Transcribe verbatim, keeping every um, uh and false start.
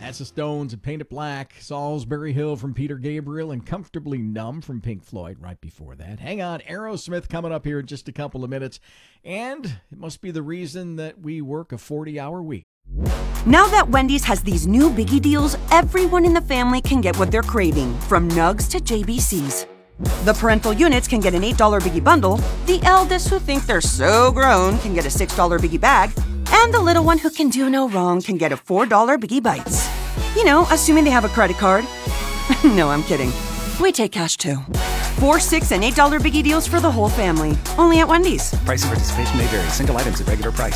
That's the Stones and Paint It Black. Salisbury Hill from Peter Gabriel and Comfortably Numb from Pink Floyd right before that. Hang on, Aerosmith coming up here in just a couple of minutes. And it must be the reason that we work a forty-hour week. Now that Wendy's has these new biggie deals, everyone in the family can get what they're craving, from Nugs to J B Cs. The parental units can get an eight dollar biggie bundle, the eldest who think they're so grown can get a six dollar biggie bag, and the little one who can do no wrong can get a four dollar biggie bites. You know, assuming they have a credit card. No, I'm kidding. We take cash too. Four, six, and eight dollar biggie deals for the whole family. Only at Wendy's. Price and participation may vary. Single items at regular price.